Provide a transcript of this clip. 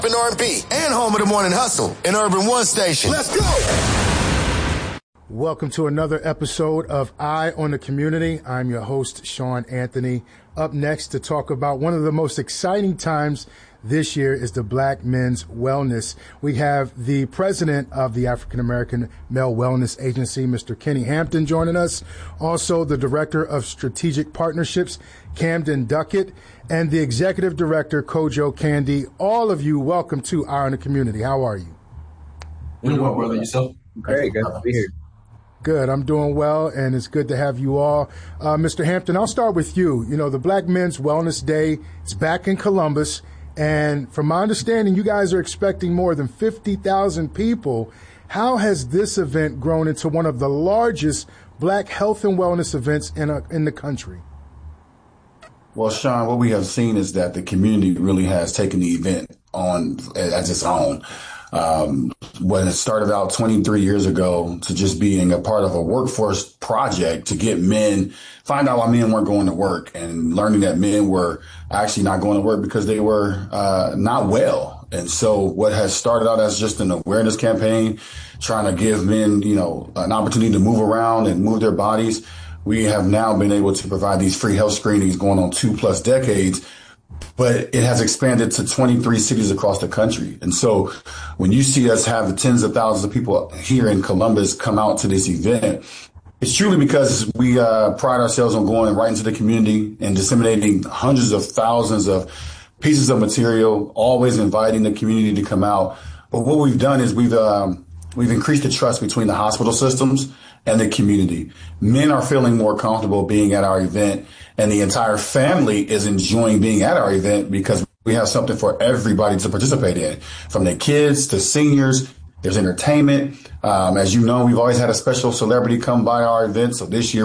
in R&B and home of the morning hustle in Urban One Station. Let's go. Welcome to another episode of Eye on the Community. I'm your host, Sean Anthony. Up next to talk about one of the most exciting times this year is the Black Men's Wellness. We have the president of the African American Male Wellness Agency, Mr. Kenny Hampton, joining us. Also, the director of strategic partnerships, Camden Duckett, and the executive director, Kojo Candy. All of you, welcome to Eye on the Community. How are you? Doing well, brother. Yourself? Great. Good to be here. Good. I'm doing well, and it's good to have you all. Mr. Hampton, I'll start with you. You know, the Black Men's Wellness Day, it's back in Columbus. And from my understanding, you guys are expecting more than 50,000 people. How has this event grown into one of the largest Black health and wellness events in the country? Well, Sean, what we have seen is that the community really has taken the event on as its own. When it started out 23 years ago to just being a part of a workforce project to get men, find out why men weren't going to work, and learning that men were actually not going to work because they were not well. And so what has started out as just an awareness campaign, trying to give men, an opportunity to move around and move their bodies, we have now been able to provide these free health screenings going on 2+ decades. But it has expanded to 23 cities across the country. And so when you see us have the tens of thousands of people here in Columbus come out to this event, it's truly because we pride ourselves on going right into the community and disseminating hundreds of thousands of pieces of material, always inviting the community to come out. But what we've done is we've increased the trust between the hospital systems and the community. Men are feeling more comfortable being at our event, and the entire family is enjoying being at our event because we have something for everybody to participate in, from the kids to seniors. There's entertainment. As you know, we've always had a special celebrity come by our event. So this year,